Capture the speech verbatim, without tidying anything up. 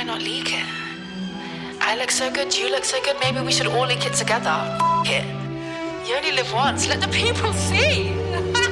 not leak it? I look so good, you look so good, maybe we should all link it together. F it. You only live once, let the people see.